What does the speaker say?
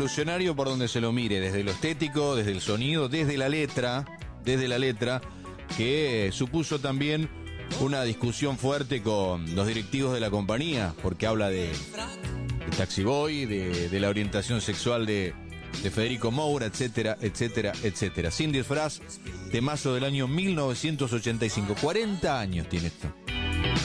revolucionario por donde se lo mire, desde lo estético, desde el sonido, desde la letra, que supuso también una discusión fuerte con los directivos de la compañía, porque habla de Taxi Boy, de la orientación sexual de Federico Moura, etcétera, etcétera, etcétera. Sin disfraz, temazo del año 1985. 40 años tiene esto.